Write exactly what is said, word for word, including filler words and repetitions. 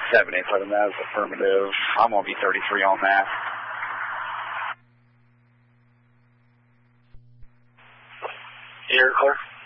seven eight seven, that is affirmative. I'm going to be thirty-three on that. You're clear.